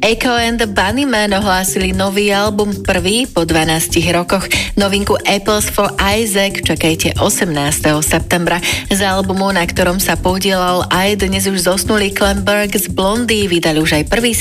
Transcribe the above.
Echo and the Bunnymen ohlásili nový album, prvý po 12 rokoch. Novinku Apples for Isaac čakajte 18. septembra. Z albumu, na ktorom sa podielal aj dnes už zosnulý Clem Burke z Blondie, vydali už aj prvý